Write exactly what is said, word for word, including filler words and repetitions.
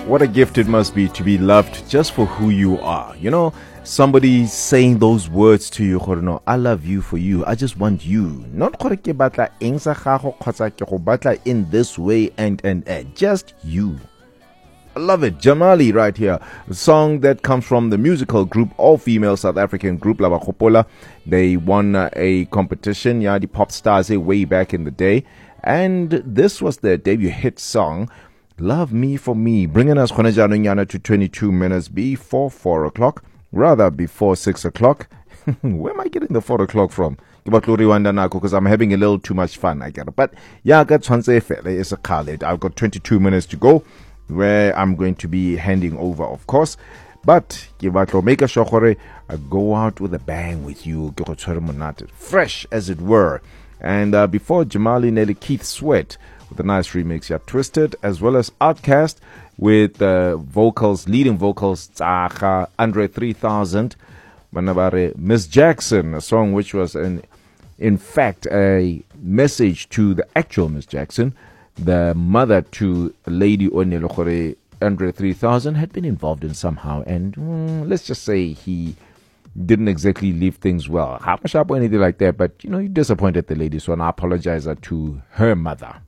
What a gift it must be to be loved just for who you are. You know, somebody saying those words to you, no, I love you for you. I just want you. Not gore ke batla eng sa gago kgotsa ke go batla in this way and and and just you. I love it. Jamali right here. A song that comes from the musical group, all-female South African group, Laba Khopola. They won uh, a competition, yeah, the Pop Stars, eh, way back in the day. And this was their debut hit song, Love Me For Me, bringing us to twenty-two minutes before four o'clock, rather before six o'clock. Where am I getting the four o'clock from? Because I'm having a little too much fun, I get it. But yeah, I got it's a Khaled. I've got twenty-two minutes to go, where I'm going to be handing over, of course. But make a sure I go out with a bang with you, fresh as it were. And uh, before Jamali Nelly, Keith Sweat with a nice remix, yeah, Twisted, as well as Outkast with uh, vocals, leading vocals, Tsaga, Andre three thousand, Manabare, Miss Jackson, a song which was an, in fact a message to the actual Miss Jackson, the mother to Lady Onelokore. Andre three thousand had been involved in somehow, and mm, let's just say he didn't exactly leave things well. Half a sharp or anything like that, but you know, he disappointed the lady, so I apologize to her mother.